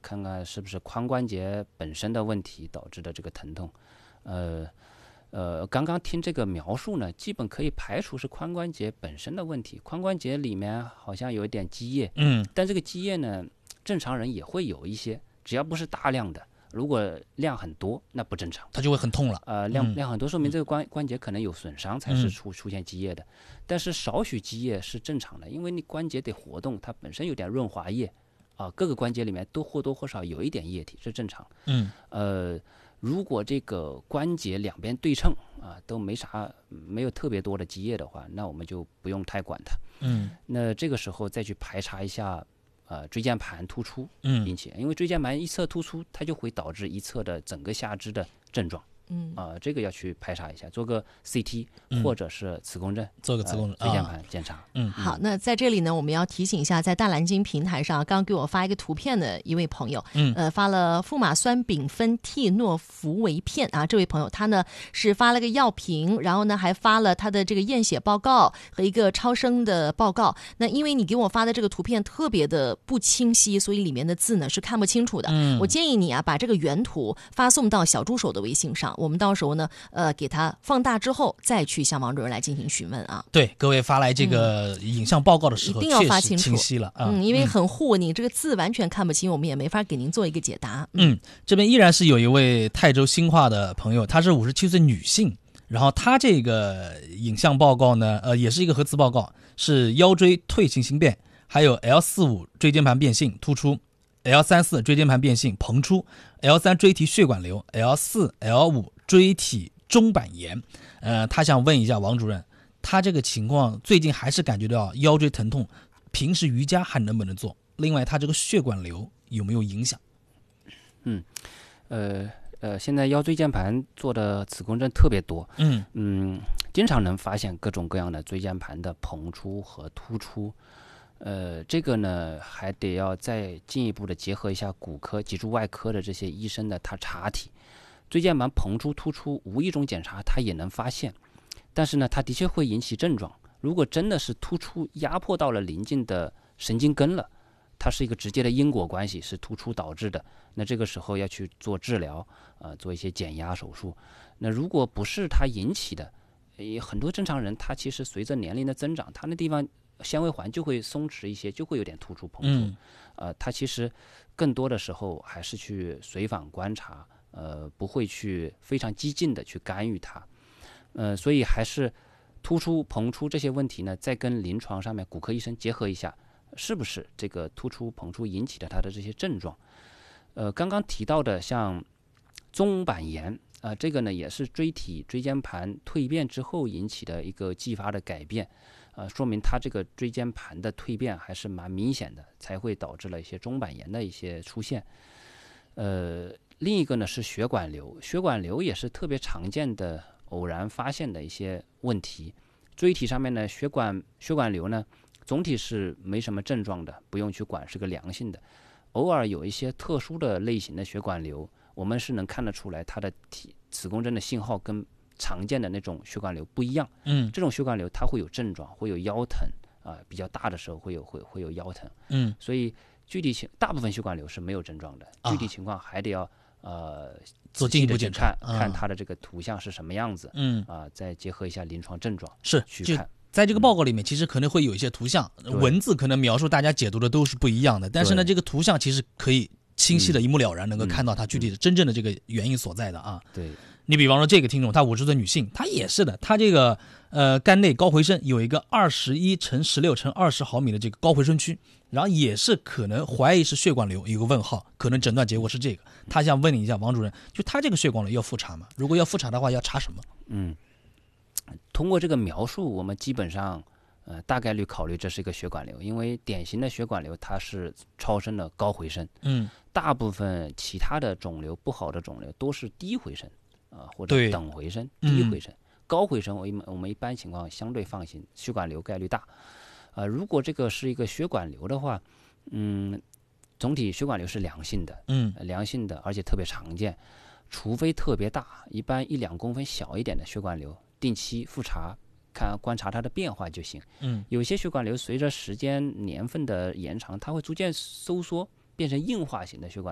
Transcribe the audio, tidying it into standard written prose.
看看是不是髋关节本身的问题导致的这个疼痛。刚刚听这个描述呢，基本可以排除是髋关节本身的问题。髋关节里面好像有一点积液，但这个积液呢，正常人也会有一些，只要不是大量的，如果量很多，那不正常， 它就会很痛了。 量很多，说明这个关节可能有损伤，才是出现积液的。但是少许积液是正常的，因为你关节得活动，它本身有点润滑液各个关节里面都或多或少有一点液体，是正常。如果这个关节两边对称都没有特别多的积液的话，那我们就不用太管它。那这个时候再去排查一下椎间盘突出引起，因为椎间盘一侧突出，它就会导致一侧的整个下肢的症状。这个要去排查一下，做个 CT 或者是磁共振， 做个磁共振椎间盘检查。 好，那在这里呢，我们要提醒一下，在大蓝鲸平台上刚给我发一个图片的一位朋友，发了富马酸丙酚替诺福韦片这位朋友他呢是发了个药瓶，然后呢还发了他的这个验血报告和一个超声的报告。那因为你给我发的这个图片特别的不清晰，所以里面的字呢是看不清楚的。我建议你把这个原图发送到小助手的微信上，我们到时候呢给它放大之后再去向王主任来进行询问对，各位发来这个影像报告的时候， 一定要发清楚， 清晰了因为很糊，你这个字完全看不清，我们也没法给您做一个解答。 这边依然是有一位泰州新化的朋友，她是57岁女性，然后她这个影像报告呢也是一个核磁报告，是腰椎退行性变，还有 L45 椎间盘变性突出， L34 椎间盘变性膨出， L3 椎体血管瘤， L4、L5 椎体中板炎。他想问一下王主任，他这个情况最近还是感觉到腰椎疼痛，平时瑜伽还能不能做？另外他这个血管瘤有没有影响？ 现在腰椎间盘做的磁共振特别多，经常能发现各种各样的椎间盘的膨出和突出。这个呢还得要再进一步的结合一下骨科、脊柱外科的这些医生的他查体。椎间盘膨出突出，无意中检查它也能发现，但是呢，它的确会引起症状。如果真的是突出压迫到了邻近的神经根了，它是一个直接的因果关系，是突出导致的。那这个时候要去做治疗，做一些减压手术。那如果不是它引起的，很多正常人他其实随着年龄的增长，他那地方纤维环就会松弛一些，就会有点突出膨出。他其实更多的时候还是去随访观察。不会去非常激进的去干预它，所以还是突出、膨出这些问题呢，再跟临床上面骨科医生结合一下，是不是这个突出、膨出引起的它的这些症状？刚刚提到的像中板炎这个呢也是椎间盘蜕变之后引起的一个继发的改变，说明它这个椎间盘的蜕变还是蛮明显的，才会导致了一些中板炎的一些出现。另一个呢是血管瘤，血管瘤也是特别常见的偶然发现的一些问题。椎体上面呢血管瘤呢总体是没什么症状的，不用去管，是个良性的。偶尔有一些特殊的类型的血管瘤，我们是能看得出来它的磁共振的信号跟常见的那种血管瘤不一样。这种血管瘤它会有症状，会有腰疼比较大的时候会有腰疼。所以大部分血管瘤是没有症状的，具体情况还得要做进一步检查， 看它的这个图像是什么样子，再结合一下临床症状去看。 在这个报告里面，其实可能会有一些图像，文字可能描述大家解读的都是不一样的，但是呢，这个图像其实可以清晰的一目了然，能够看到它具体的真正的这个原因所在的对。 你比方说这个听众，她50岁女性，她也是的，她这个肝内高回声有一个21×16×20毫米的这个高回声区，然后也是可能怀疑是血管瘤，有个问号，可能诊断结果是这个。她想问你一下王主任，就她这个血管瘤要复查吗？如果要复查的话，要查什么？ 通过这个描述，我们基本上大概率考虑这是一个血管瘤，因为典型的血管瘤它是超声的高回声，大部分其他的肿瘤不好的肿瘤都是低回声或者等回声，低回声。高回声我们一般情况相对放心，血管瘤概率大。如果这个是一个血管瘤的话，总体血管瘤是良性的，良性的，而且特别常见，除非特别大，一般1-2公分小一点的血管瘤，定期复查观察它的变化就行。有些血管瘤随着时间年份的延长，它会逐渐收缩，变成硬化型的血管瘤。